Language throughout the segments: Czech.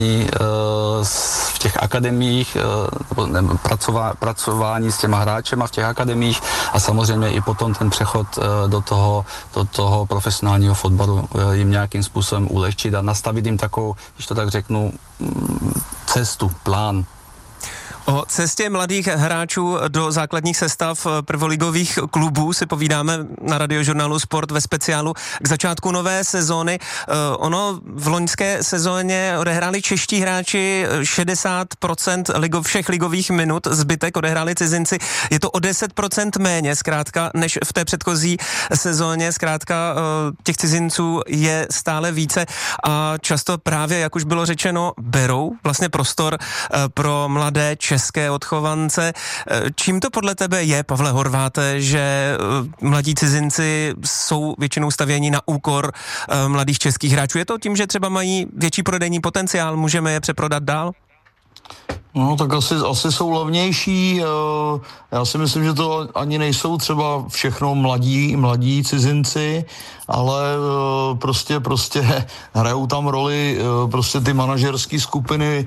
v těch akademiích, pracování s těma hráčema v těch akademiích a samozřejmě i potom ten přechod do toho profesionálního fotbalu jim nějakým způsobem ulehčit a nastavit jim takovou, když to tak řeknu, cestu, plán. O cestě mladých hráčů do základních sestav prvoligových klubů si povídáme na Radiožurnálu Sport ve speciálu k začátku nové sezóny. Ono v loňské sezóně odehráli čeští hráči 60% všech ligových minut, zbytek odehráli cizinci. Je to o 10% méně zkrátka než v té předchozí sezóně. Zkrátka těch cizinců je stále více a často právě, jak už bylo řečeno, berou vlastně prostor pro mladé české odchovance. Čím to podle tebe je, Pavle Horváte, že mladí cizinci jsou většinou stavěni na úkor mladých českých hráčů? Je to tím, že třeba mají větší prodejní potenciál, můžeme je přeprodat dál? No tak asi jsou levnější, já si myslím, že to ani nejsou třeba všechno mladí cizinci, ale prostě hrajou tam roli prostě ty manažerské skupiny,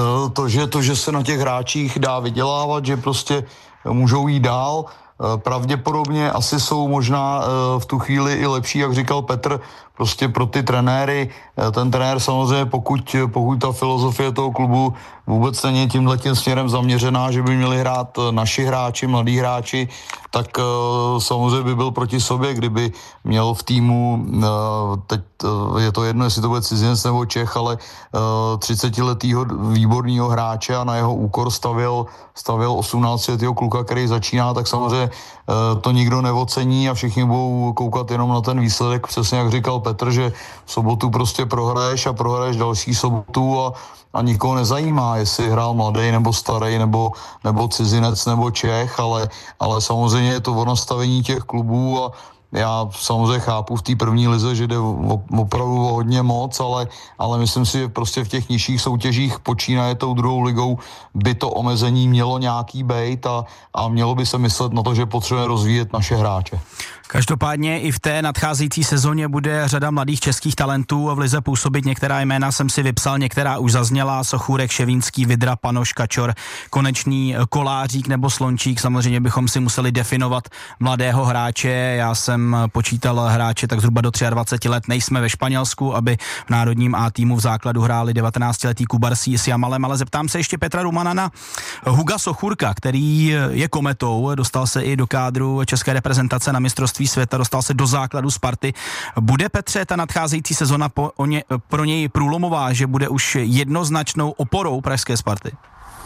to, že se na těch hráčích dá vydělávat, že prostě můžou jít dál. Pravděpodobně asi jsou možná v tu chvíli i lepší, jak říkal Petr, prostě pro ty trenéry. Ten trenér samozřejmě, pokud ta filozofie toho klubu vůbec není tímhletím směrem zaměřená, že by měli hrát naši hráči, mladí hráči, tak samozřejmě by byl proti sobě, kdyby měl v týmu, teď je to jedno, jestli to bude cizinec nebo Čech, ale 30-letýho výborného hráče a na jeho úkor stavěl 18letýho kluka, který začíná, tak samozřejmě to nikdo neocení a všichni budou koukat jenom na ten výsledek, přesně jak říkal Petr, že v sobotu prostě prohraješ další sobotu a nikoho nezajímá, jestli hrál mladý nebo starý nebo cizinec nebo Čech, ale samozřejmě je to o nastavení těch klubů a já samozřejmě chápu v té první lize, že jde opravdu o hodně moc, ale myslím si, že prostě v těch nižších soutěžích počínaje tou druhou ligou by to omezení mělo nějaký bejt a mělo by se myslet na to, že potřebuje rozvíjet naše hráče. Každopádně i v té nadcházející sezóně bude řada mladých českých talentů v lize působit. Některá jména jsem si vypsal, některá už zazněla: Sochůrek, Ševínský, Vidra, Panoš, Kačor, Konečný, Kolářík nebo Slončík. Samozřejmě bychom si museli definovat mladého hráče. Já jsem počítal hráče tak zhruba do 23 let. Nejsme ve Španělsku, aby v národním A týmu v základu hráli 19letý Kubarsí s Jamalem, ale zeptám se ještě Petra Rumana na Huga Sochůrka, který je kometou, dostal se i do kádru české reprezentace na mistrovství světa, dostal se do základu Sparty. Bude, Petře, ta nadcházející sezona pro něj průlomová, že bude už jednoznačnou oporou pražské Sparty?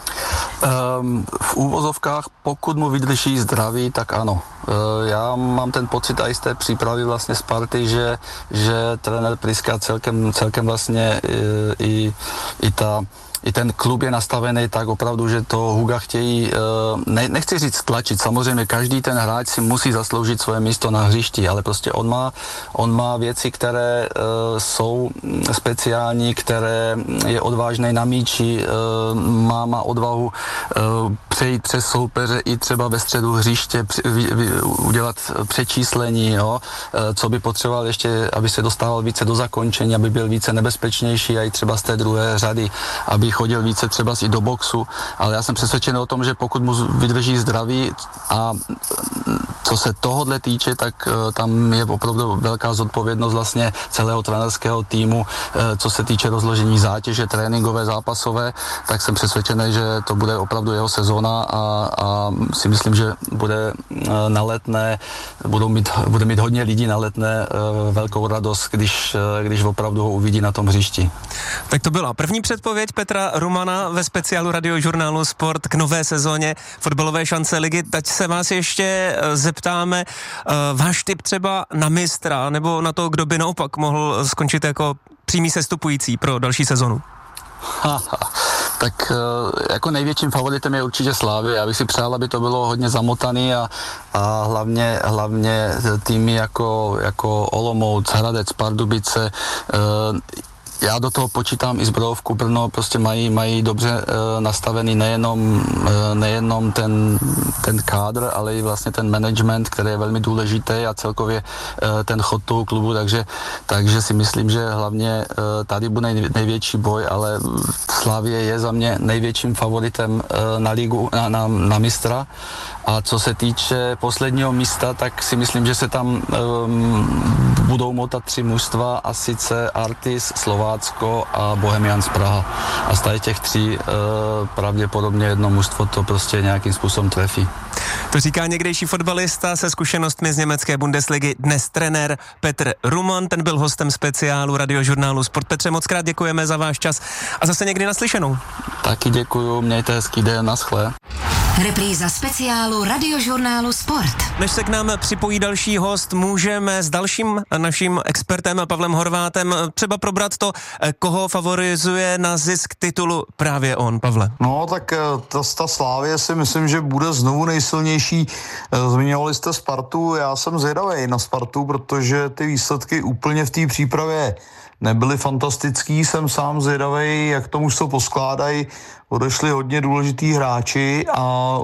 V úvozovkách, pokud mu vydrží zdraví, tak ano. Já mám ten pocit i z té přípravy vlastně Sparty, že trenér Priska celkem vlastně i ten klub je nastavený tak opravdu, že to Huga chtějí, nechci říct tlačit, samozřejmě každý ten hráč si musí zasloužit svoje místo na hřišti, ale prostě on má věci, které jsou speciální, které je odvážný na míči, má odvahu přejít přes soupeře i třeba ve středu hřiště, udělat přečíslení, jo, co by potřeboval ještě, aby se dostával více do zakončení, aby byl více nebezpečnější a i třeba z té druhé řady, aby chodil více třeba i do boxu, ale já jsem přesvědčený o tom, že pokud mu vydrží zdraví a co se tohodle týče, tak tam je opravdu velká zodpovědnost vlastně celého trenérského týmu, co se týče rozložení zátěže, tréninkové, zápasové, tak jsem přesvědčený, že to bude opravdu jeho sezóna a si myslím, že bude na Letné, bude mít hodně lidí na Letné velkou radost, když opravdu ho uvidí na tom hřišti. Tak to byla první předpověď Petra Rumana ve speciálu Radiožurnálu Sport k nové sezóně fotbalové šance ligy. Teď se vás ještě zeptáme, váš tip třeba na mistra, nebo na to, kdo by naopak mohl skončit jako přímý sestupující pro další sezonu? Tak jako největším favoritem je určitě Slavia. Já bych si přál, aby to bylo hodně zamotaný a hlavně týmy jako Olomouc, Hradec, Pardubice, já do toho počítám i Zbrojovku Brno, prostě mají dobře nastavený nejenom ten kádr, ale i vlastně ten management, který je velmi důležitý a celkově ten chod toho klubu, takže si myslím, že hlavně tady bude největší boj, ale Slavie je za mě největším favoritem na ligu, na mistra. A co se týče posledního místa, tak si myslím, že se tam budou motat 3 mužstva, a sice Artis, Slovácko a Bohemians Praha. A z těch 3 pravděpodobně jedno mužstvo to prostě nějakým způsobem trefí. To říká někdejší fotbalista se zkušenostmi z německé Bundesligy, dnes trenér Petr Ruman, ten byl hostem speciálu Radiožurnálu Sport. Petře, moc krát děkujeme za váš čas a zase někdy naslyšenou. Taky děkuju, mějte hezký den, naschle. Repríza speciálu Radiožurnálu Sport. Než se k nám připojí další host, můžeme s dalším naším expertem Pavlem Horvátem třeba probrat to, koho favorizuje na zisk titulu právě on, Pavle. No tak ta Slávie si myslím, že bude znovu nejsilnější. Zmiňovali jste Spartu, já jsem zvědavej na Spartu, protože ty výsledky úplně v té přípravě nebyly fantastický, jsem sám zvědavej, jak to mužstvo poskládají. Odešli hodně důležitý hráči a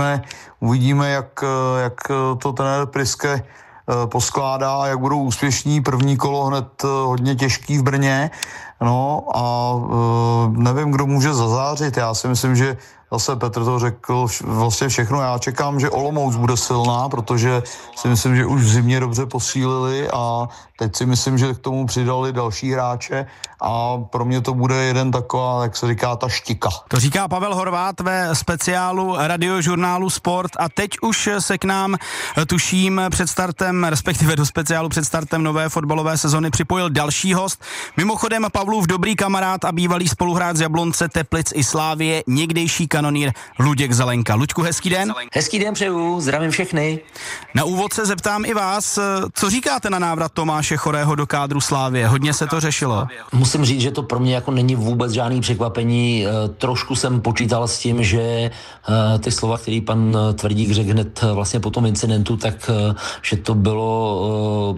uvidíme, jak to trenér Priske poskládá a jak budou úspěšní. První kolo hned hodně těžký v Brně. No a nevím, kdo může zazářit. Já si myslím, že zase Petr to řekl vlastně všechno. Já čekám, že Olomouc bude silná, protože si myslím, že už v zimě dobře posílili a teď si myslím, že k tomu přidali další hráče a pro mě to bude jeden taková, jak se říká, ta štika. To říká Pavel Horvát ve speciálu Radiožurnálu Sport a teď už se k nám, tuším, před startem, respektive do speciálu před startem nové fotbalové sezony připojil další host. Mimochodem Pavlův dobrý kamarád a bývalý spoluhráč z Jablonce, Teplic i Slávie, někdejší kanonýr Luděk Zelenka. Luďku, hezký den. Hezký den přeju, zdravím všechny. Na úvod se zeptám i vás, co říkáte na návrat Tomáše Chorého do kádru Slávie? Hodně se to řešilo. Musím říct, že to pro mě jako není vůbec žádný překvapení. Trošku jsem počítal s tím, že ty slova, který pan Tvrdík řekl hned vlastně po tom incidentu, tak že to bylo,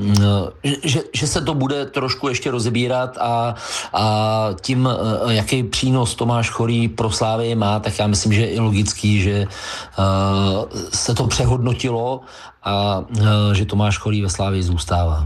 že se to bude trošku ještě rozebírat a tím, jaký přínos Tomáš Chorý pro Slávii má, tak já myslím, že je i logický, že se to přehodnotilo a že Tomáš Chorý ve Slávii zůstává.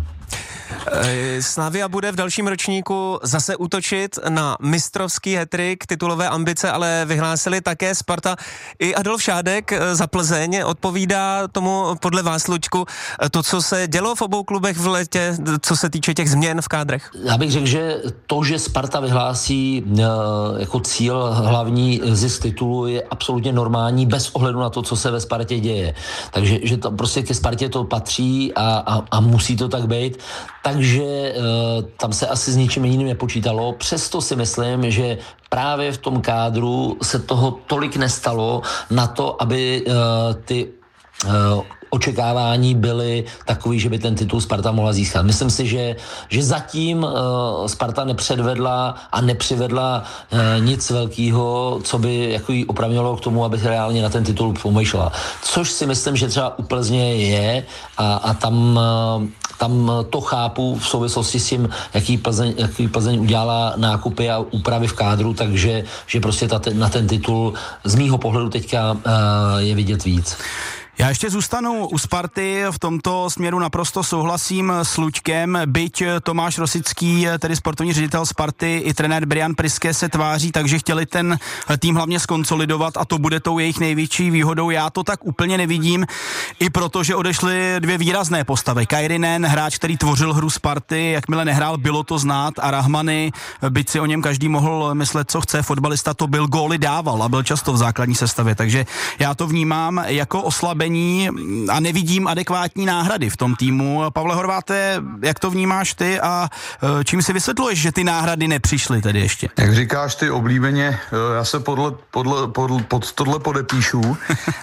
Slavia bude v dalším ročníku zase útočit na mistrovský hat-trick, titulové ambice, ale vyhlásili také Sparta. I Adolf Šádek za Plzeň odpovídá tomu podle vás, Luďku, to, co se dělo v obou klubech v létě, co se týče těch změn v kádrech? Já bych řekl, že to, že Sparta vyhlásí jako cíl hlavní zisk titulu, je absolutně normální, bez ohledu na to, co se ve Spartě děje. Takže že to prostě ke Spartě to patří a musí to tak být. Takže tam se asi s ničím jiným nepočítalo. Přesto si myslím, že právě v tom kádru se toho tolik nestalo na to, aby ty očekávání byly takový, že by ten titul Sparta mohla získat. Myslím si, že zatím Sparta nepředvedla a nepřivedla nic velkého, co by jako jí opravňovalo k tomu, aby reálně na ten titul pomýšlela. Což si myslím, že třeba u Plzně je a tam to chápu v souvislosti s tím, jaký Plzeň udělala nákupy a úpravy v kádru, takže že prostě na ten titul z mýho pohledu teďka je vidět víc. Já ještě zůstanu u Sparty, v tomto směru naprosto souhlasím s Luďkem, byť Tomáš Rosický, tedy sportovní ředitel Sparty, i trenér Brian Priske se tváří, takže chtěli ten tým hlavně skonsolidovat a to bude tou jejich největší výhodou. Já to tak úplně nevidím, i protože odešly 2 výrazné postavy. Kairinen, hráč, který tvořil hru Sparty, jakmile nehrál, bylo to znát, a Rahmany, byť si o něm každý mohl myslet, co chce, fotbalista to byl, góly dával a byl často v základní sestavě, takže já to vnímám jako oslabení a nevidím adekvátní náhrady v tom týmu. Pavle Horváte, jak to vnímáš ty a čím si vysvětluješ, že ty náhrady nepřišly tedy ještě? Jak říkáš ty oblíbeně, já se pod tohle podepíšu.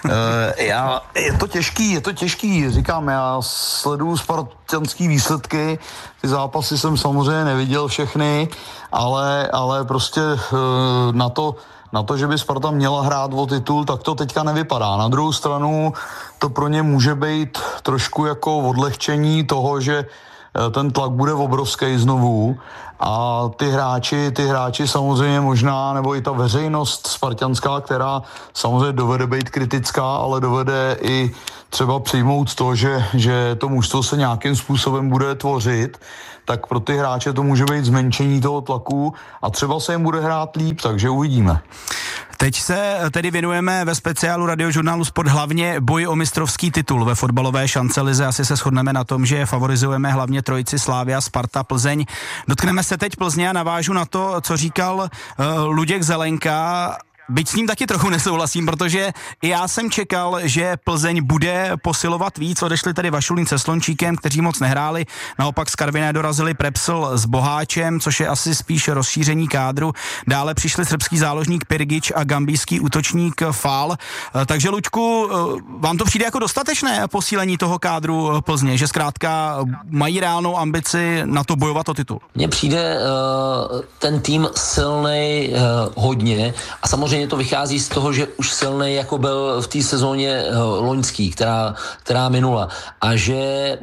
Je to těžký, říkám, já sleduju spartanský výsledky, ty zápasy jsem samozřejmě neviděl všechny, ale prostě na to, že by Sparta měla hrát o titul, tak to teďka nevypadá. Na druhou stranu to pro ně může být trošku jako odlehčení toho, že ten tlak bude obrovský znovu a ty hráči samozřejmě možná, nebo i ta veřejnost spartanská, která samozřejmě dovede být kritická, ale dovede i třeba přijmout to, že to mužstvo se nějakým způsobem bude tvořit, tak pro ty hráče to může být zmenšení toho tlaku a třeba se jim bude hrát líp, takže uvidíme. Teď se tedy věnujeme ve speciálu Radiožurnálu Sport hlavně boji o mistrovský titul ve fotbalové šancelize. Asi se shodneme na tom, že favorizujeme hlavně trojici Slavia, Sparta, Plzeň. Dotkneme se teď Plzně a navážu na to, co říkal Luděk Zelenka. Byť s ním taky trochu nesouhlasím, protože i já jsem čekal, že Plzeň bude posilovat víc. Odešli tedy Vašulín se Slončíkem, kteří moc nehráli. Naopak z Karviné dorazili Prepsl s Boháčem, což je asi spíš rozšíření kádru. Dále přišli srbský záložník Pirgič a gambijský útočník Fál. Takže, Luďku, vám to přijde jako dostatečné posílení toho kádru Plzně, že zkrátka mají reálnou ambici na to bojovat o titul? Mně přijde ten tým silnej hodně a samozřejmě to vychází z toho, že už silnej jako byl v té sezóně loňský, která minula a že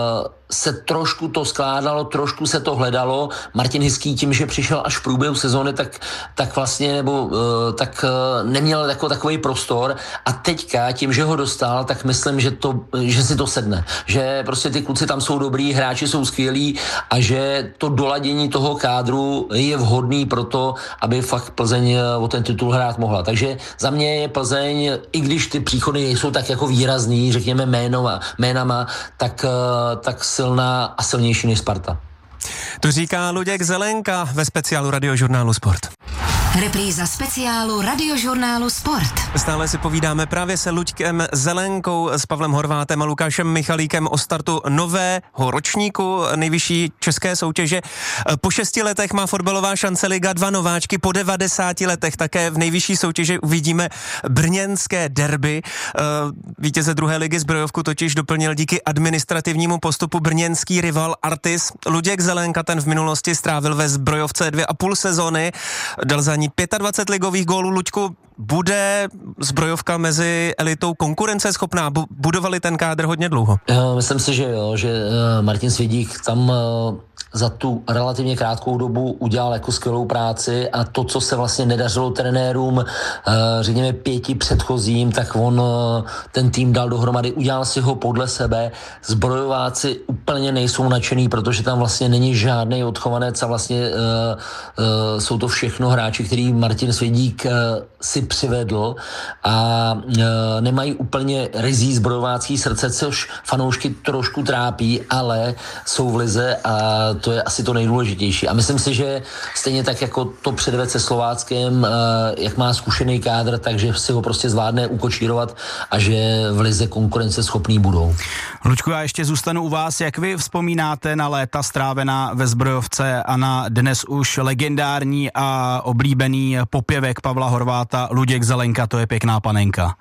se trošku to skládalo, trošku se to hledalo. Martin Hiský tím, že přišel až v průběhu sezóny, tak vlastně, nebo tak neměl jako takový prostor a teďka tím, že ho dostal, tak myslím, že si to sedne. Že prostě ty kluci tam jsou dobrý, hráči jsou skvělí a že to doladění toho kádru je vhodný pro to, aby fakt Plzeň o ten titul hrát mohla. Takže za mě je Plzeň, i když ty příchody nejsou tak jako výrazný, řekněme jménama, tak silná a silnější než Sparta. To říká Luděk Zelenka ve speciálu Radiožurnálu Sport. Repríza speciálu Radiožurnálu Sport. Stále si povídáme právě se Luďkem Zelenkou, s Pavlem Horvátem a Lukášem Michalíkem o startu nového ročníku nejvyšší české soutěže. Po 6 letech má fotbalová šance Liga 2 nováčky, po 90 letech také v nejvyšší soutěži uvidíme brněnské derby. Vítěze druhé ligy Zbrojovku totiž doplnil díky administrativnímu postupu brněnský rival Artis. Luděk Zelenka, ten v minulosti strávil ve Zbrojovce 2,5 sezóny, dal za ní 25 ligových gólů. Luďku, bude Zbrojovka mezi elitou konkurenceschopná? Budovali ten kádr hodně dlouho? Myslím si, že jo, že Martin Svědík tam za tu relativně krátkou dobu udělal jako skvělou práci a to, co se vlastně nedařilo trenérům, řekněme 5 předchozím, tak on ten tým dal dohromady, udělal si ho podle sebe. Zbrojováci úplně nejsou nadšený, protože tam vlastně není žádný odchovanec a vlastně jsou to všechno hráči, který Martin Svědík si přivedl a nemají úplně ryzí zbrojovácký srdce, což fanoušky trošku trápí, ale jsou v lize a to je asi to nejdůležitější. A myslím si, že stejně tak jako to předved se Slováckem, jak má zkušený kádr, takže si ho prostě zvládne ukočírovat a že v lize konkurenceschopný budou. Luďku, já ještě zůstanu u vás. Jak vy vzpomínáte na léta strávená ve Zbrojovce a na dnes už legendární a oblíbený popěvek Pavla Horváta Luděk Zelenka, to je pěkná panenka?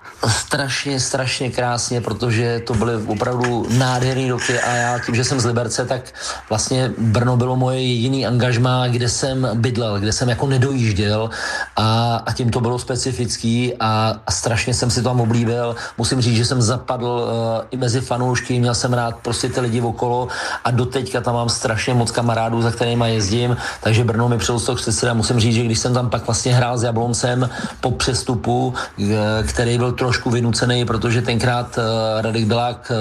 Strašně krásně, protože to byly opravdu nádherný roky a já tím, že jsem z Liberce, tak vlastně Brno bylo moje jediný angažmá, kde jsem bydlel, kde jsem jako nedojížděl a tím to bylo specifický a strašně jsem si tam oblíbil. Musím říct, že jsem zapadl i mezi fanoušky, měl jsem rád prostě ty lidi okolo a doteďka tam mám strašně moc kamarádů, za kterýma jezdím, takže Brno mi přirostlo k srdci a musím říct, že když jsem tam pak vlastně hrál s Jabloncem po přestupu, který byl trošku vynucený, protože tenkrát Radek Bilák,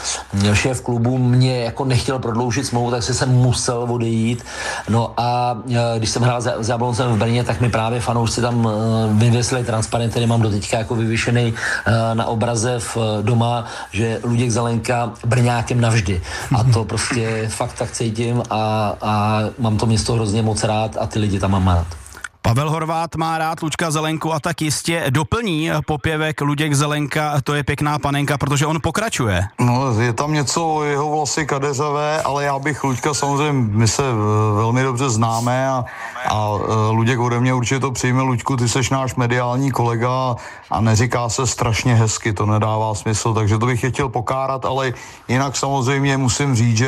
šéf klubu, mě jako nechtěl prodloužit smlouvu, tak jsem musel odejít. No a když jsem hrál s Jabloncem v Brně, tak mi právě fanoušci tam vyvěsili transparent, který mám doteďka jako vyvěšený na obraze doma, že Luděk Zelenka Brňákem navždy. A to prostě fakt tak cítím a mám to město hrozně moc rád a ty lidi tam mám rád. Pavel Horvát má rád Luďka Zelenku a tak jistě doplní popěvek Luděk Zelenka, to je pěkná panenka, protože on pokračuje. No, je tam něco o jeho vlasy kadeřavé, ale já bych Luďka samozřejmě, my se velmi dobře známe a Luděk ode mě určitě to přijme. Luďku, ty seš náš mediální kolega a neříká se strašně hezky, to nedává smysl, takže to bych je chtěl pokárat, ale jinak samozřejmě musím říct, že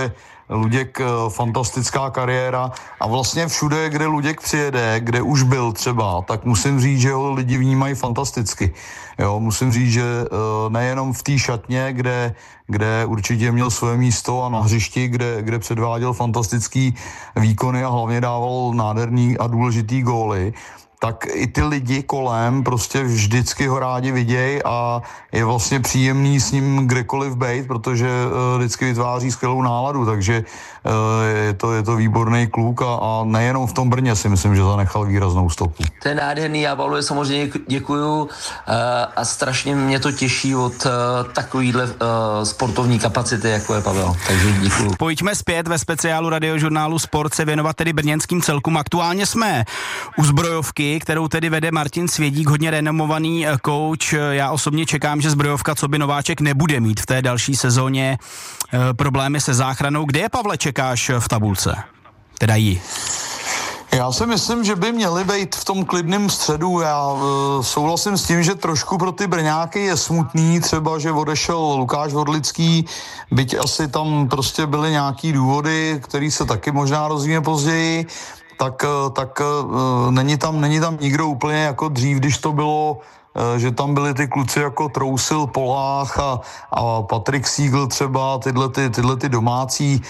Luděk fantastická kariéra a vlastně všude, kde Luděk přijede, kde už byl třeba, tak musím říct, že ho lidi vnímají fantasticky. Jo, musím říct, že nejenom v té šatně, kde určitě měl své místo a na hřišti, kde předváděl fantastický výkony a hlavně dával nádherný a důležitý góly, tak i ty lidi kolem prostě vždycky ho rádi vidějí a je vlastně příjemný s ním kdekoliv bejt, protože vždycky vytváří skvělou náladu, takže je to výborný kluk a nejenom v tom Brně si myslím, že zanechal výraznou stopu. To je nádherný, já Pavlovi samozřejmě děkuju a strašně mě to těší od takovýhle sportovní kapacity, jako je Pavel, takže děkuju. Pojďme zpět ve speciálu Radiožurnálu Sport se věnovat tedy brněnským celkům. Aktuálně jsme u Zbrojovky, kterou tedy vede Martin Svědík, hodně renomovaný kouč. Já osobně čekám, že Zbrojovka coby nováček nebude mít v té další sezóně problémy se záchranou. Kde je, Pavle, čekáš v tabulce? Teda jí. Já si myslím, že by měli být v tom klidném středu. Já souhlasím s tím, že trošku pro ty Brňáky je smutný, třeba, že odešel Lukáš Vodlický, byť asi tam prostě byly nějaký důvody, který se taky možná rozvíjí později, tak není tam nikdo úplně jako dřív, když to bylo, že tam byli ty kluci jako Trousil, Polách a Patrik Siegel třeba, tyhle ty domácí,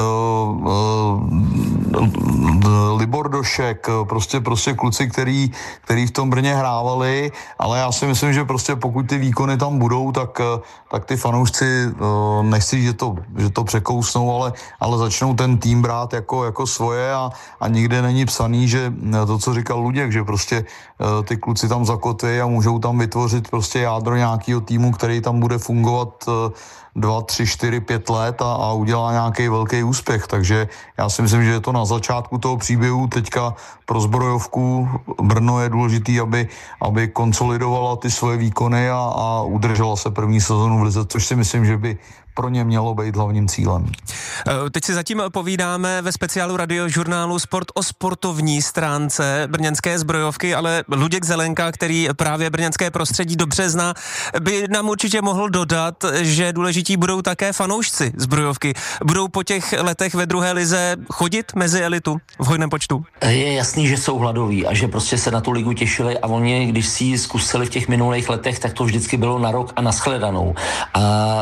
Libor Došek, prostě kluci, který v tom Brně hrávali, ale já si myslím, že prostě pokud ty výkony tam budou, tak ty fanoušci, nechci, že to překousnou, ale začnou ten tým brát jako svoje a nikde není psaný, že to, co říkal Luděk, že prostě ty kluci tam zakotví a můžou tam vytvořit prostě jádro nějakého týmu, který tam bude fungovat 2, 3, 4, 5 let a udělá nějaký velký úspěch. Takže já si myslím, že je to na začátku toho příběhu. Teďka pro Zbrojovku Brno je důležitý, aby konsolidovala ty svoje výkony a udržela se první sezonu v lize, což si myslím, že by pro ně mělo být hlavním cílem. Teď si zatím povídáme ve speciálu Radiožurnálu Sport o sportovní stránce brněnské Zbrojovky, ale Luděk Zelenka, který právě brněnské prostředí dobře zná, by nám určitě mohl dodat, že důležití budou také fanoušci Zbrojovky. Budou po těch letech ve druhé lize chodit mezi elitu v hojném počtu? Je jasný, že jsou hladoví a že prostě se na tu ligu těšili a oni, když si ji zkusili v těch minulých letech, tak to vždycky bylo na rok a na shledanou. A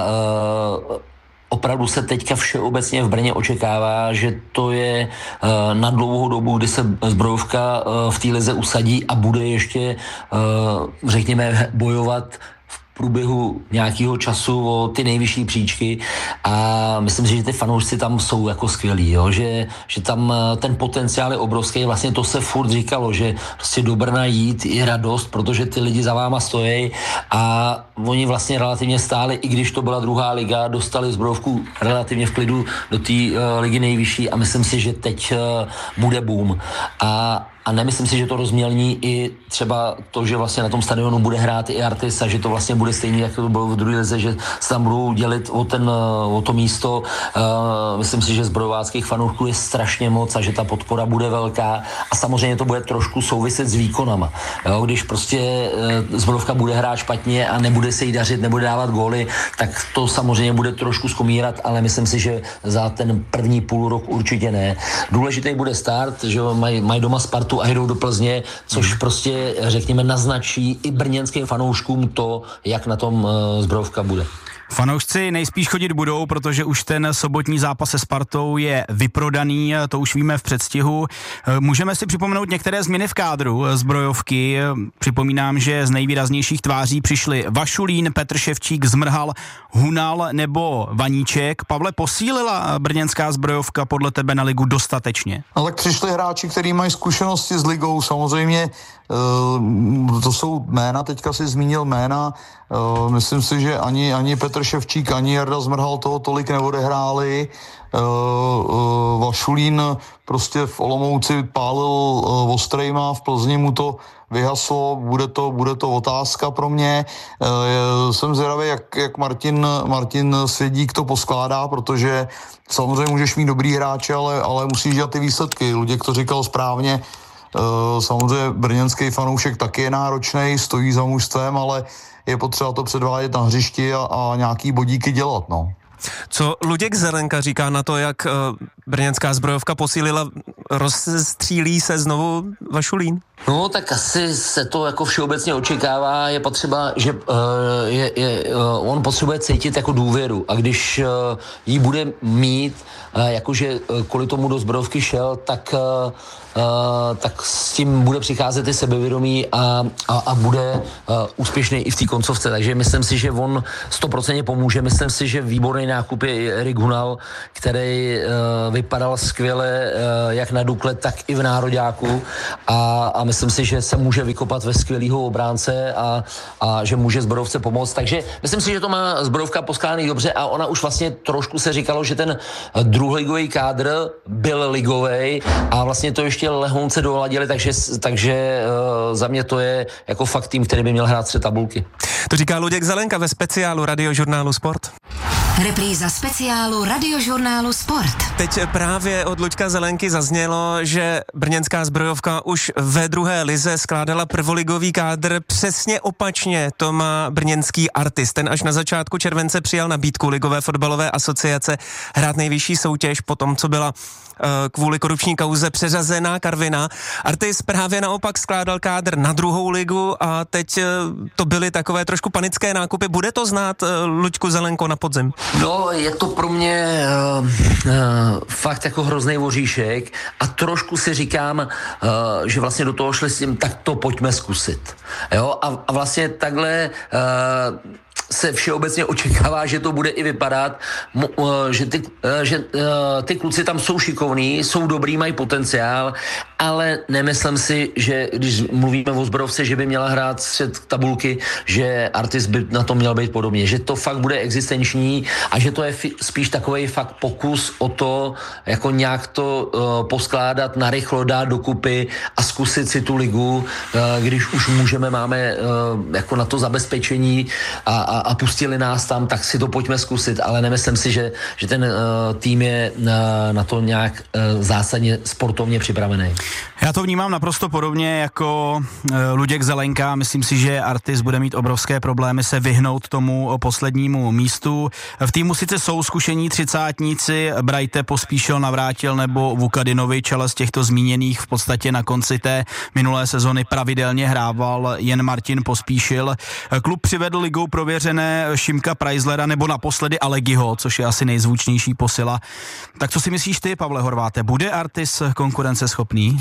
opravdu se teďka všeobecně v Brně očekává, že to je na dlouhou dobu, kdy se Zbrojovka v té lize usadí a bude ještě, řekněme, bojovat v průběhu nějakého času o ty nejvyšší příčky a myslím si, že ty fanoušci tam jsou jako skvělí, jo? Že tam ten potenciál je obrovský, vlastně to se furt říkalo, že prostě do Brna jít je radost, protože ty lidi za váma stojí a oni vlastně relativně stáli, i když to byla druhá liga, dostali Zbrojovku relativně v klidu do té ligy nejvyšší a myslím si, že teď bude boom. A nemyslím si, že to rozmělní i třeba to, že vlastně na tom stadionu bude hrát i Artis a že to vlastně bude stejný, jak to bylo v druhé lize, že se tam budou dělit o to místo. Myslím si, že zbrojováckých fanoušků je strašně moc a že ta podpora bude velká a samozřejmě to bude trošku souviset s výkonama. Jo, když prostě Zbrojovka bude hrát špatně a nebude se jí dařit, nebude dávat góly, tak to samozřejmě bude trošku skomírat, ale myslím si, že za ten první půl rok určitě ne. Důležitý bude start, že mají doma Spartu a jdou do Plzně, což prostě, řekněme, naznačí i brněnským fanouškům to, jak na tom Zbrojovka bude. Fanoušci nejspíš chodit budou, protože už ten sobotní zápas se Spartou je vyprodaný, to už víme v předstihu. Můžeme si připomenout některé změny v kádru Zbrojovky. Připomínám, že z nejvýraznějších tváří přišli Vašulín, Petr Ševčík, Zmrhal, Hunal nebo Vaníček. Pavle, posílila brněnská Zbrojovka podle tebe na ligu dostatečně? Ale přišli hráči, kteří mají zkušenosti s ligou, samozřejmě to jsou jména, teďka si zmínil jména, myslím si, že ani Petr Ševčík, ani Jarda Zmrhal toho tolik neodehráli. Vašulín prostě v Olomouci pálil ostrejma, v Plzni mu to vyhaslo, bude to otázka pro mě. Jsem zvědavý, jak Martin Svědík to poskládá, protože samozřejmě můžeš mít dobrý hráče, ale musíš dělat ty výsledky. Luděk to říkal správně. Samozřejmě brněnský fanoušek taky je náročný, stojí za mužstvem, ale je potřeba to předvádět na hřišti a nějaký bodíky dělat, no. Co Luděk Zelenka říká na to, jak brněnská zbrojovka posílila, rozstřílí se znovu Vašulín? No, tak asi se to jako všeobecně očekává, je potřeba, že on potřebuje cítit jako důvěru a když ji bude mít, jakože kvůli tomu do zbrojovky šel, tak s tím bude přicházet i sebevědomí a bude úspěšný i v té koncovce. Takže myslím si, že on 100% pomůže. Myslím si, že výborný nákup je Erik Hunal, který vypadal skvěle jak na Dukle, tak i v nároďáku a myslím si, že se může vykopat ve skvělýho obránce a že může zbrojovce pomoct. Takže myslím si, že to má zbrojovka poskládaný dobře a ona už vlastně trošku se říkalo, že ten druholigový kádr byl ligovej a vlastně to ještě lehonce doladili, takže za mě to je jako fakt tým, který by měl hrát střed tabulky. To říká Luděk Zelenka ve speciálu Radiožurnálu Sport. Repríza speciálu Radiožurnálu Sport. Teď právě od Luďka Zelenky zaznělo, že brněnská zbrojovka už ve druhé lize skládala prvoligový kádr. Přesně opačně to má brněnský Artis. Ten až na začátku července přijal nabídku Ligové fotbalové asociace hrát nejvyšší soutěž po tom, co byla kvůli korupční kauze přeřazená Karviná. Artis právě naopak skládal kádr na druhou ligu a teď to byly takové trošku panické nákupy. Bude to znát, Luďku Zelenko, na podzim? No, je to pro mě fakt jako hrozný voříšek a trošku si říkám, že vlastně do toho šli s tím, tak to pojďme zkusit. Jo? A vlastně takhle se všeobecně očekává, že to bude i vypadat, že ty kluci tam jsou šikovní, jsou dobrý, mají potenciál, ale nemyslím si, že když mluvíme o zbrojovce, že by měla hrát střed tabulky, že Artis by na to měl být podobně, že to fakt bude existenční a že to je spíš takovej fakt pokus o to, jako nějak to poskládat, narychlo dát dokupy a zkusit si tu ligu, když už máme jako na to zabezpečení a pustili nás tam, tak si to pojďme zkusit, ale nemyslím si, že ten tým je na to nějak zásadně sportovně připravený. Já to vnímám naprosto podobně jako Luděk Zelenka. Myslím si, že Artis bude mít obrovské problémy se vyhnout tomu poslednímu místu. V týmu sice jsou zkušení třicátníci, Brajte, Pospíšil, Navrátil nebo Vukadinovič, ale z těchto zmíněných v podstatě na konci té minulé sezony pravidelně hrával jen Martin Pospíšil. Klub přivedl ligou prověřené Šimka Preislera nebo naposledy Alegiho, což je asi nejzvučnější posila. Tak co si myslíš ty, Pavle Horváte, bude Artis konkurenceschopný?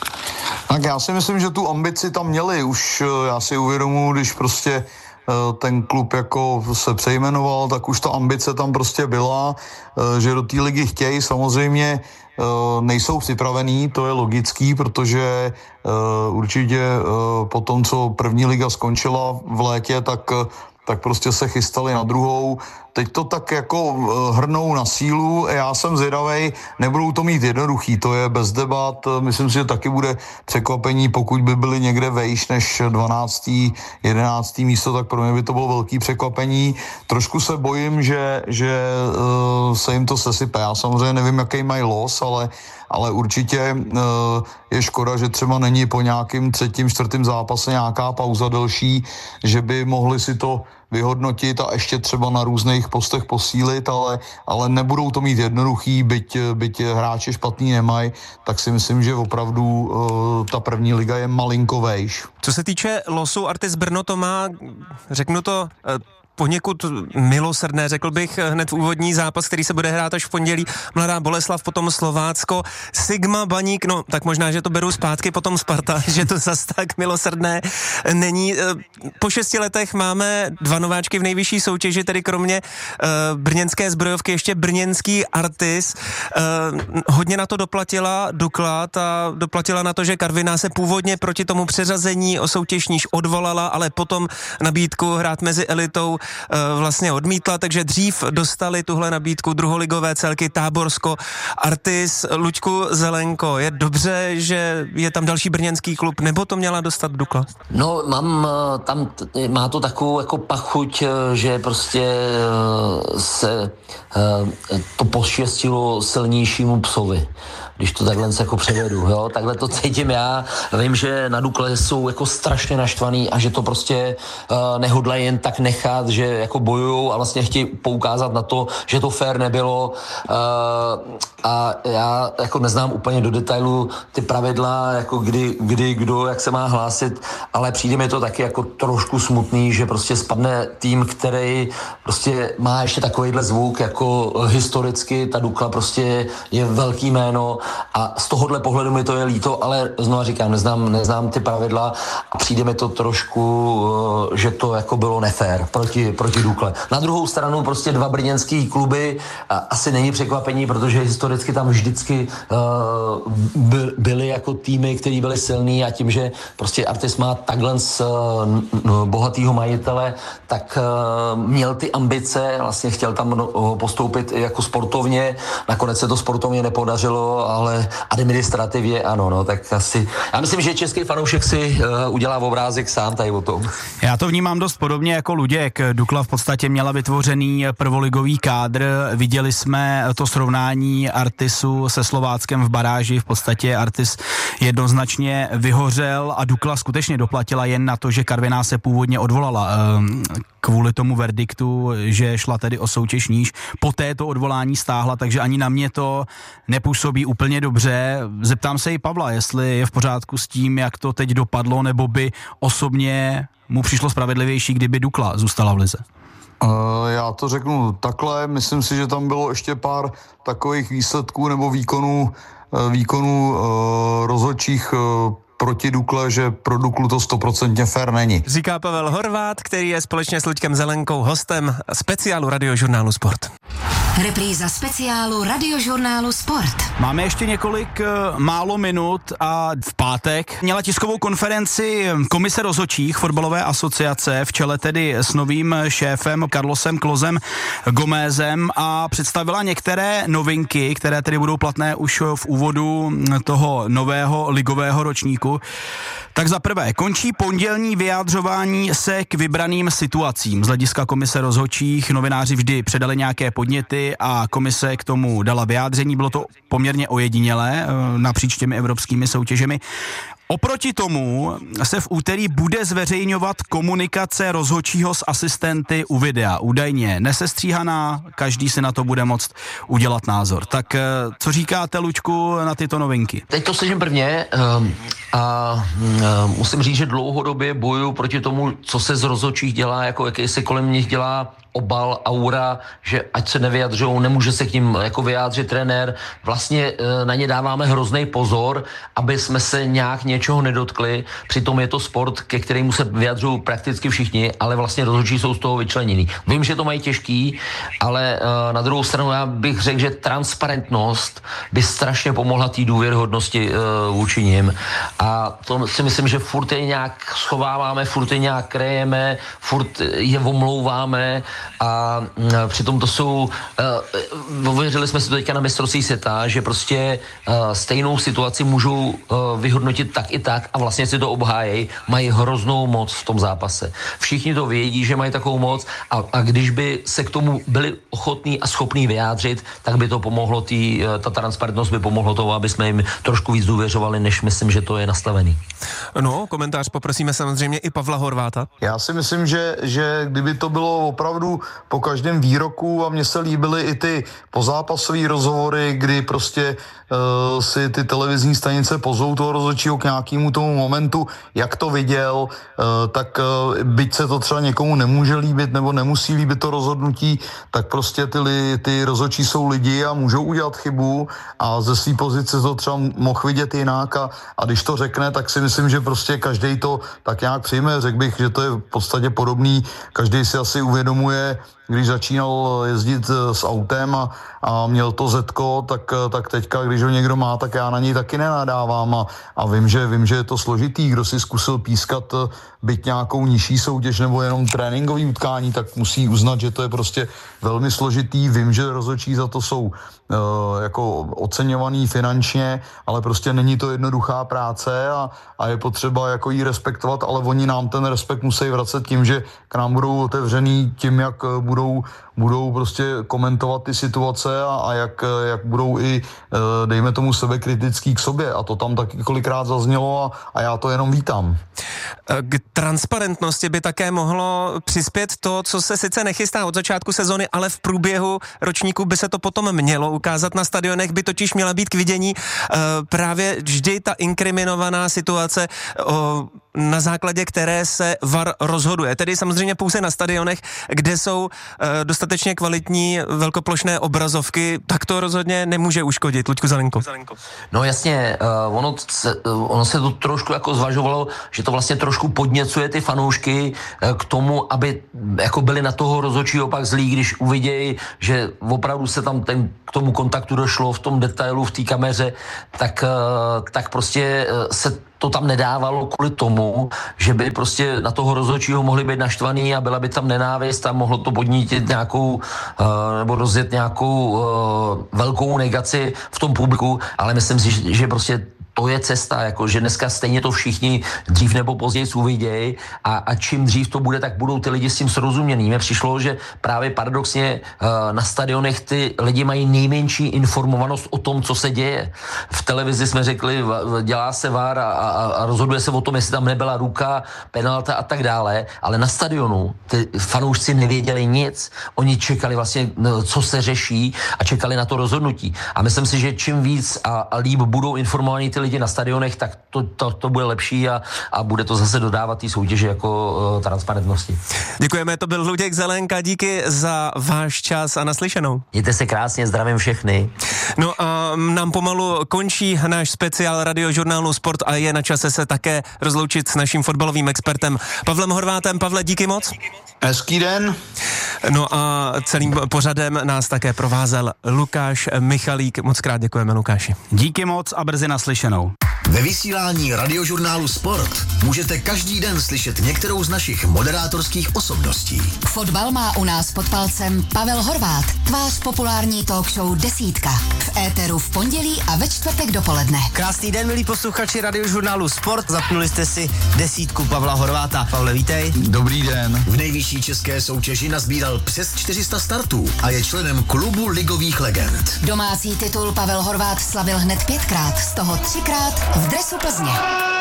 Tak já si myslím, že tu ambici tam měli. Už já si uvědomuji, když prostě ten klub jako se přejmenoval, tak už ta ambice tam prostě byla, že do té ligy chtějí. Samozřejmě nejsou připravený, to je logický, protože určitě po tom, co první liga skončila v létě, tak prostě se chystali na druhou. Teď to tak jako hrnou na sílu. Já jsem zvědavej, nebudou to mít jednoduchý, to je bez debat. Myslím si, že taky bude překvapení, pokud by byli někde vejš než 12. 11. místo, tak pro mě by to bylo velký překvapení. Trošku se bojím, že se jim to sesype. Já samozřejmě nevím, jaký mají los, ale určitě je škoda, že třeba není po nějakým 3., 4. zápase nějaká pauza delší, že by mohli si to vyhodnotit a ještě třeba na různých postech posílit, ale nebudou to mít jednoduchý, byť hráči špatný nemají, tak si myslím, že opravdu ta první liga je malinko vejš. Co se týče losu, Artis Brno to má, řeknu to, poněkud milosrdné, řekl bych, hned v úvodní zápas, který se bude hrát až v pondělí. Mladá Boleslav, potom Slovácko, Sigma, Baník, no tak možná, že to beru zpátky, potom Sparta, že to zas tak milosrdné není. Po 6 letech máme 2 nováčky v nejvyšší soutěži, tedy kromě brněnské zbrojovky ještě brněnský Artis. Hodně na to doplatila Dukla a doplatila na to, že Karviná se původně proti tomu přeřazení o soutěž níž odvolala, ale potom nabídku hrát mezi elitou vlastně odmítla, takže dřív dostali tuhle nabídku druholigové celky Táborsko, Artis. Luďku Zelenko, je dobře, že je tam další brněnský klub, nebo to měla dostat Dukla? No, má to takovou jako pachuť, že prostě se to poštěstilo silnějšímu psovi. když to takhle jako převedu, jo, takhle to cítím já, vím, že na Dukle jsou jako strašně naštvaný a že to prostě nehodlají jen tak nechat, že jako bojujou a vlastně chtějí poukázat na to, že to fair nebylo a já jako neznám úplně do detailu ty pravidla, jako kdy kdo, jak se má hlásit, ale přijde mi to taky jako trošku smutný, že prostě spadne tým, který prostě má ještě takovýhle zvuk, jako historicky ta Dukla prostě je velký jméno a z tohohle pohledu mi to je líto, ale znova říkám, neznám ty pravidla a přijde mi to trošku, že to jako bylo nefér proti Dukle. Na druhou stranu prostě dva brněnský kluby asi není překvapení, protože historicky tam vždycky byly jako týmy, který byly silný a tím, že prostě Artis má takhle z bohatýho majitele, tak měl ty ambice, vlastně chtěl tam postoupit jako sportovně, nakonec se to sportovně nepodařilo, ale administrativně ano, no, tak asi, já myslím, že český fanoušek si udělá obrázek sám tady o tom. Já to vnímám dost podobně jako Luděk. Dukla v podstatě měla vytvořený prvoligový kádr, viděli jsme to srovnání Artisu se Slováckem v baráži, v podstatě Artis jednoznačně vyhořel a Dukla skutečně doplatila jen na to, že Karviná se původně odvolala kvůli tomu verdiktu, že šla tedy o soutěž níž. Poté to odvolání stáhla, takže ani na mě to nepůsobí úplně dobře. Zeptám se i Pavla, jestli je v pořádku s tím, jak to teď dopadlo, nebo by osobně mu přišlo spravedlivější, kdyby Dukla zůstala v lize. Já to řeknu takhle, myslím si, že tam bylo ještě pár takových výsledků nebo výkonů rozhodčích proti Dukle, že pro Duklu to 100% fair není. Říká Pavel Horvát, který je společně s Luďkem Zelenkou hostem speciálu Radiožurnálu Sport. Repríza speciálu Radiožurnálu Sport. Máme ještě několik málo minut a v pátek měla tiskovou konferenci komise rozhodčích fotbalové asociace v čele tedy s novým šéfem Carlosem Klosem Gomezem a představila některé novinky, které tedy budou platné už v úvodu toho nového ligového ročníku. Tak za prvé, končí pondělní vyjádřování se k vybraným situacím. Z hlediska komise rozhodčích novináři vždy předali nějaké podněty a komise k tomu dala vyjádření. Bylo to poměrně ojedinělé napříč těmi evropskými soutěžemi. Oproti tomu se v úterý bude zveřejňovat komunikace rozhodčího s asistenty u videa. Údajně nesestříhaná, každý si na to bude moct udělat názor. Tak co říkáte, Luďku, na tyto novinky? Teď to slyším prvně a musím říct, že dlouhodobě bojuju proti tomu, co se z rozhodčích dělá, jako jaký se kolem nich dělá obal, aura, že ať se nevyjadřujou, nemůže se k ním jako vyjádřit trenér. Vlastně na ně dáváme hrozný pozor, aby jsme se nějak něčeho nedotkli. Přitom je to sport, ke kterému se vyjadřují prakticky všichni, ale vlastně rozhodčí jsou z toho vyčlenění. Vím, že to mají těžký, ale na druhou stranu já bych řekl, že transparentnost by strašně pomohla té důvěryhodnosti vůči nim. A to si myslím, že furt je nějak schováváme, furt je nějak krejeme, furt je omlouváme a přitom to jsou, ověřili jsme si to teďka na mistrovství světa, že prostě stejnou situaci můžou vyhodnotit tak i tak a vlastně si to obhájejí, mají hroznou moc v tom zápase. Všichni to vědí, že mají takovou moc a když by se k tomu byli ochotní a schopní vyjádřit, tak by to pomohlo, ta transparentnost by pomohlo tomu, aby jsme jim trošku víc důvěřovali, než myslím, že to je nastavený. No, komentář poprosíme samozřejmě i Pavla Horváta. Já si myslím, že kdyby to bylo opravdu po každém výroku a mně se líbily i ty pozápasové rozhovory, kdy prostě si ty televizní stanice pozvou toho rozhodčího k nějakému tomu momentu, jak to viděl, tak byť se to třeba někomu nemůže líbit nebo nemusí líbit to rozhodnutí, tak prostě ty rozhodčí jsou lidi a můžou udělat chybu a ze své pozice to třeba mohl vidět jinak a když to řekne, tak si myslím, že prostě každej to tak nějak přijme. Řekl bych, že to je v podstatě podobný, každý si asi uvědomuje, když začínal jezdit s autem a měl to zetko, tak teďka, když ho někdo má, tak já na něj taky nenadávám a vím, že je to složitý. Kdo si zkusil pískat byť nějakou nižší soutěž nebo jenom tréninkový utkání, tak musí uznat, že to je prostě velmi složitý. Vím, že rozhodčí za to jsou jako oceňovaný finančně, ale prostě není to jednoduchá práce a je potřeba jako jí respektovat, ale oni nám ten respekt musí vracet tím, že k nám budou otevřený tím, jak budou budou prostě komentovat ty situace a jak budou i, dejme tomu, sebekritický k sobě. A to tam taky kolikrát zaznělo a já to jenom vítám. K transparentnosti by také mohlo přispět to, co se sice nechystá od začátku sezony, ale v průběhu ročníku by se to potom mělo ukázat na stadionech, by totiž měla být k vidění právě vždy ta inkriminovaná situace, na základě které se VAR rozhoduje. Tedy samozřejmě pouze na stadionech, kde jsou dostatečně kvalitní velkoplošné obrazovky, tak to rozhodně nemůže uškodit. Luďku Zelenko. No jasně, ono se to trošku jako zvažovalo, že to vlastně trošku podněcuje ty fanoušky k tomu, aby jako byli na toho rozhodčího pak zlí, když uvidějí, že opravdu se tam k tomu kontaktu došlo v tom detailu, v té kameře, tak prostě se to tam nedávalo kvůli tomu, že by prostě na toho rozhodčího mohli být naštvaný a byla by tam nenávist a mohlo to podnítit nějakou nebo rozjet nějakou velkou negaci v tom publiku, ale myslím si, že prostě to je cesta, jako, že dneska stejně to všichni dřív nebo později uvidějí a čím dřív to bude, tak budou ty lidi s tím srozuměný. Mně přišlo, že právě paradoxně na stadionech ty lidi mají nejmenší informovanost o tom, co se děje. V televizi jsme řekli, dělá se VAR a rozhoduje se o tom, jestli tam nebyla ruka, penalta a tak dále, ale na stadionu ty fanoušci nevěděli nic. Oni čekali vlastně, co se řeší a čekali na to rozhodnutí. A myslím si, že čím víc a líp budou informovaní ty lidi na stadionech, tak to bude lepší a bude to zase dodávat té soutěži jako transparentnosti. Děkujeme, to byl Luděk Zelenka, díky za váš čas a naslyšenou. Mějte se krásně, zdravím všechny. No a nám pomalu končí náš speciál radiožurnálu Sport a je na čase se také rozloučit s naším fotbalovým expertem Pavlem Horvátem. Pavle, díky moc. Hezký den. No a celým pořadem nás také provázel Lukáš Michalík. Moc krát děkujeme, Lukáši. Díky moc a brzy naslyšenou. Ve vysílání radiožurnálu Sport můžete každý den slyšet některou z našich moderátorských osobností. Fotbal má u nás pod palcem Pavel Horvát, tvář populární talk show Desítka. V éteru v pondělí a ve čtvrtek dopoledne. Krásný den, milí posluchači radiožurnálu Sport. Zapnuli jste si Desítku Pavla Horváta. Pavle, vítej. Dobrý den. V nejvyšší české soutěži nazbíral přes 400 startů a je členem klubu ligových legend. Domácí titul Pavel Horvát slavil hned 5krát, z toho 3krát v dresu Plzně.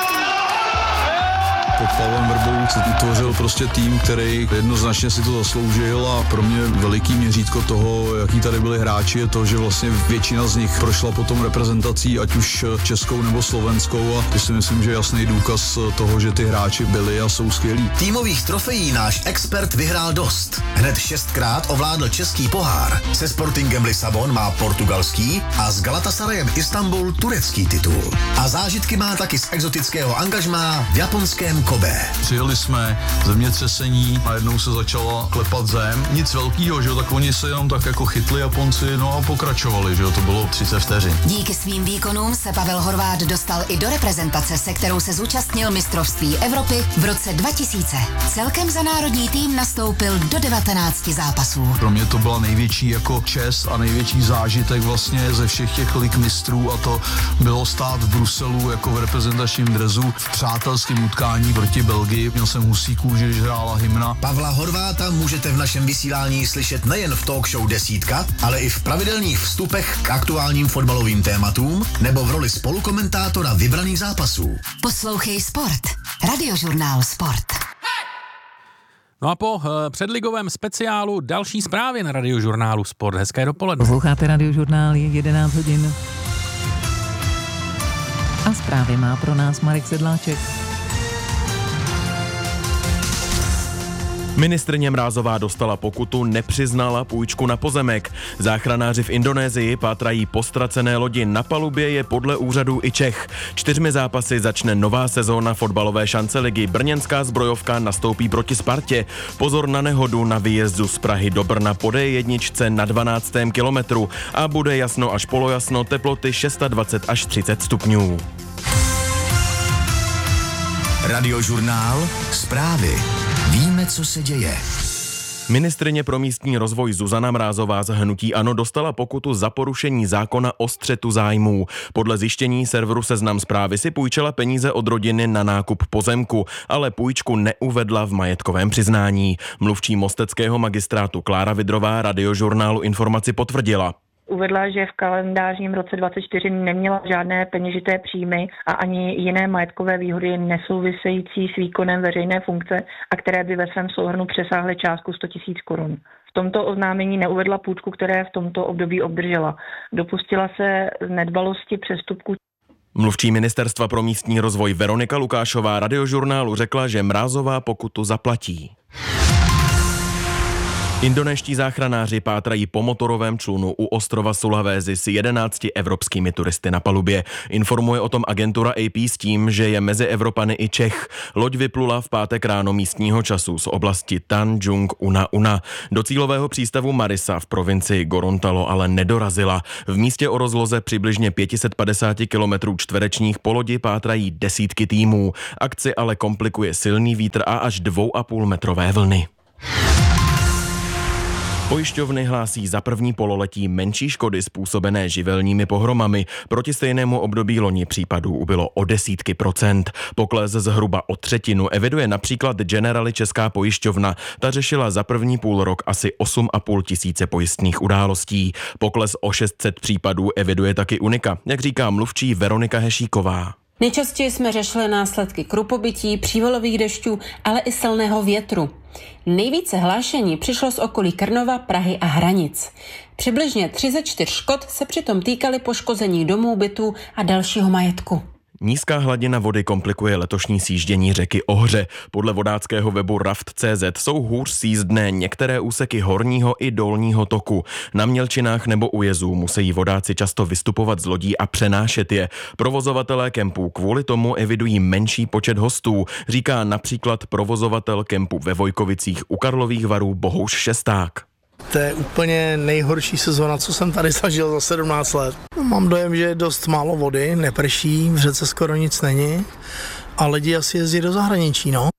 Pod Pavlem Vrbou se tvořil prostě tým, který jednoznačně si to zasloužil a pro mě veliký měřítko toho, jaký tady byli hráči, je to, že vlastně většina z nich prošla potom reprezentací, ať už českou nebo slovenskou a to si myslím, že je jasný důkaz toho, že ty hráči byli a jsou skvělí. Týmových trofejí náš expert vyhrál dost. Hned 6krát ovládl český pohár. Se Sportingem Lisabon má portugalský a s Galatasarayem Istanbul turecký titul. A zážitky má taky z exotického angažmá v japonském Kobe. Přijeli jsme, zemětřesení a jednou se začala klepat zem. Nic velkýho, že jo, tak oni se jenom tak jako chytli Japonci, no a pokračovali, že jo, to bylo 30 vteřin. Díky svým výkonům se Pavel Horvát dostal i do reprezentace, se kterou se zúčastnil mistrovství Evropy v roce 2000. Celkem za národní tým nastoupil do 19 zápasů. Pro mě to byla největší jako čest a největší zážitek vlastně ze všech těch mistrů a to bylo stát v Bruselu jako v reprezentačním dresu v přátelském utkání proti Belgii. Měl jsem husí kůži, když hrála hymna. Pavla Horváta můžete v našem vysílání slyšet nejen v talk show Desítka, ale i v pravidelných vstupech k aktuálním fotbalovým tématům nebo v roli spolukomentátora vybraných zápasů. Poslouchej Sport. Radiožurnál Sport. No a po předligovém speciálu další zprávy na radiožurnálu Sport. Hezké dopoledne. Posloucháte radiožurnál, je 11 hodin. A zprávy má pro nás Marek Sedláček. Ministryně Mrázová dostala pokutu, nepřiznala půjčku na pozemek. Záchranáři v Indonésii pátrají po ztracené lodi, na palubě je podle úřadů i Čech. 4 zápasy začne nová sezóna fotbalové šance ligy. Brněnská zbrojovka nastoupí proti Spartě. Pozor na nehodu na výjezdu z Prahy do Brna po D1 na 12. kilometru a bude jasno až polojasno, teploty 26 až 30 stupňů. Radiožurnál Zprávy. Víme, co se děje. Ministryně pro místní rozvoj Zuzana Mrázová z hnutí ANO dostala pokutu za porušení zákona o střetu zájmů. Podle zjištění serveru Seznam Zprávy si půjčila peníze od rodiny na nákup pozemku, ale půjčku neuvedla v majetkovém přiznání. Mluvčí mosteckého magistrátu Klára Vidrová Radiožurnálu informaci potvrdila. Uvedla, že v kalendářním roce 2024 neměla žádné peněžité příjmy a ani jiné majetkové výhody nesouvisející s výkonem veřejné funkce a které by ve svém souhrnu přesáhly částku 100 000 korun. V tomto oznámení neuvedla půjčku, které v tomto období obdržela. Dopustila se nedbalosti přestupku. Mluvčí Ministerstva pro místní rozvoj Veronika Lukášová Radiožurnálu řekla, že Mrázová pokutu zaplatí. Indonéští záchranáři pátrají po motorovém člunu u ostrova Sulawesi s 11 evropskými turisty na palubě. Informuje o tom agentura AP s tím, že je mezi Evropany i Čech. Loď vyplula v pátek ráno místního času z oblasti Tanjung Una. Do cílového přístavu Marisa v provincii Gorontalo ale nedorazila. V místě o rozloze přibližně 550 km² po lodi pátrají desítky týmů. Akci ale komplikuje silný vítr a až 2,5 metrové vlny. Pojišťovny hlásí za první pololetí menší škody způsobené živelními pohromami. Proti stejnému období loni případů ubylo o desítky procent. Pokles zhruba o třetinu eviduje například Generali Česká pojišťovna. Ta řešila za první půlrok asi 8,5 tisíce pojistných událostí. Pokles o 600 případů eviduje taky Unika, jak říká mluvčí Veronika Hešíková. Nejčastěji jsme řešili následky krupobytí, přívalových dešťů, ale i silného větru. Nejvíce hlášení přišlo z okolí Krnova, Prahy a Hranic. Přibližně 3 ze 4 škod se přitom týkaly poškození domů, bytů a dalšího majetku. Nízká hladina vody komplikuje letošní sjíždění řeky Ohře. Podle vodáckého webu Raft.cz jsou hůř sjízdné některé úseky horního i dolního toku. Na mělčinách nebo u jezů musí vodáci často vystupovat z lodí a přenášet je. Provozovatelé kempů kvůli tomu evidují menší počet hostů, říká například provozovatel kempu ve Vojkovicích u Karlových Varů Bohuš Šesták. To je úplně nejhorší sezóna, co jsem tady zažil za 17 let. Mám dojem, že je dost málo vody, neprší, v řece skoro nic není a lidi asi jezdí do zahraničí, no.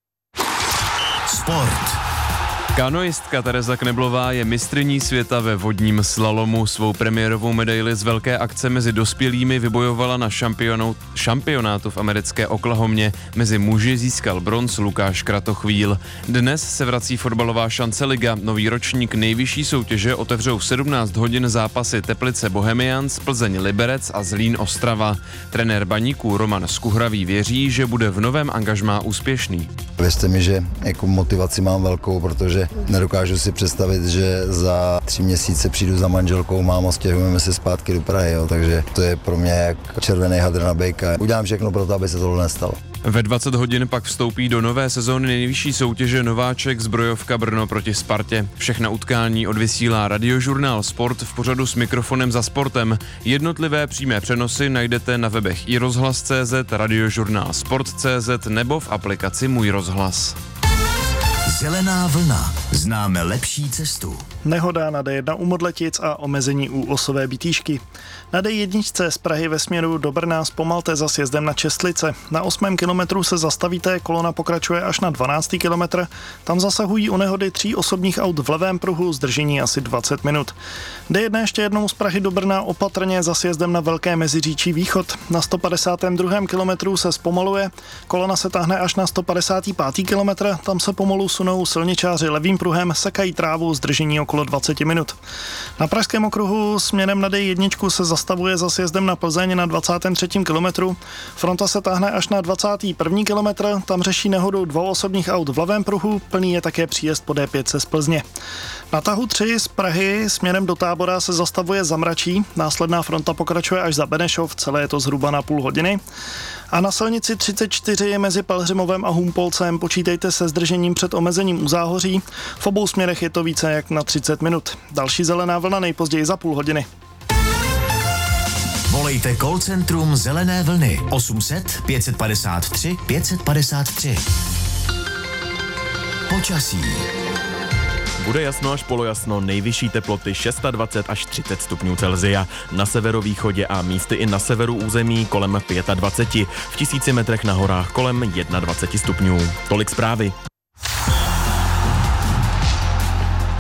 Sport. Kanoistka Tereza Kneblová je mistryní světa ve vodním slalomu. Svou premiérovou medaili z velké akce mezi dospělými vybojovala na šampionátu v americké Oklahomě. Mezi muži získal bronz Lukáš Kratochvíl. Dnes se vrací fotbalová šance liga. Nový ročník nejvyšší soutěže otevřou v 17 hodin zápasy Teplice Bohemians, Plzeň Liberec a Zlín Ostrava. Trenér Baníků Roman Skuhravý věří, že bude v novém angažmá úspěšný. Věřte mi, že jako motivaci mám velkou, protože nedokážu si představit, že za 3 měsíce přijdu za manželkou, mámo, stěhujeme se zpátky do Prahy, jo, takže to je pro mě jak červený hadr na bejka. Udělám všechno pro to, aby se tohle nestalo. Ve 20 hodin pak vstoupí do nové sezóny nejvyšší soutěže nováček Zbrojovka Brno proti Spartě. Všechna utkání odvysílá Radiožurnál Sport v pořadu S mikrofonem za sportem. Jednotlivé přímé přenosy najdete na webech iRozhlas.cz, Radiožurnál Sport.cz nebo v aplikaci Můj rozhlas. Zelená vlna. Známe lepší cestu. Nehoda na D1 u Modletic a omezení u osové Bitýšky. Na D1 z Prahy ve směru do Brna zpomalte za sjezdem na Čestlice. Na 8. kilometru se zastavíte, kolona pokračuje až na 12. kilometr. Tam zasahují u nehody 3 osobních aut v levém pruhu, zdržení asi 20 minut. D1 ještě jednou z Prahy do Brna opatrně za sjezdem na Velké Meziříčí východ. Na 152. kilometru se zpomaluje, kolona se táhne až na 155. kilometr, tam se pomalu sunou silničáři levým pruhem, sekají trávu, zdržení okolo 20 minut. Na pražském okruhu směrem na D1 se zastavuje za sjezdem na Plzeň na 23. kilometru. Fronta se táhne až na 21. kilometr, tam řeší nehodu 2 osobních aut v levém pruhu, plný je také příjezd po D5 z Plzně. Na tahu 3 z Prahy směrem do Tábora se zastavuje za Mračí, následná fronta pokračuje až za Benešov, celé je to zhruba na půl hodiny. A na silnici 34 mezi Pelhřimovem a Humpolcem počítejte se zdržením před omezením u Záhoří. V obou směrech je to více jak na 30 minut. Další zelená vlna nejpozději za půl hodiny. Volejte call centrum Zelené vlny 800 553 553. Počasí. Bude jasno až polojasno, nejvyšší teploty 26 až 30 stupňů Celsia. Na severovýchodě a místy i na severu území kolem 25, v 1000 metrech na horách kolem 21 stupňů. Tolik zprávy.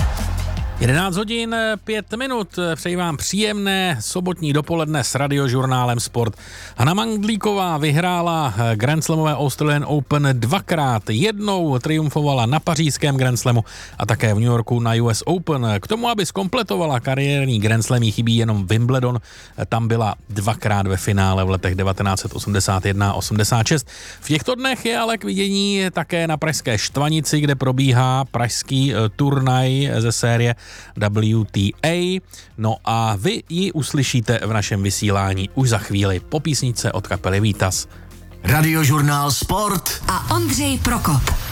11 hodin 5 minut. Přeji vám příjemné sobotní dopoledne s Radiožurnálem Sport. Hana Mandlíková vyhrála Grand Slamové Australian Open dvakrát. Jednou triumfovala na pařížském Grand Slamu a také v New Yorku na US Open. K tomu, aby zkompletovala kariérní Grand Slam, jí chybí jenom Wimbledon. Tam byla dvakrát ve finále v letech 1981 a 86. V těchto dnech je ale k vidění také na pražské Štvanici, kde probíhá pražský turnaj ze série WTA. No a vy ji uslyšíte v našem vysílání už za chvíli po písničce od kapely Vítas. Radiožurnál Sport a Ondřej Prokop.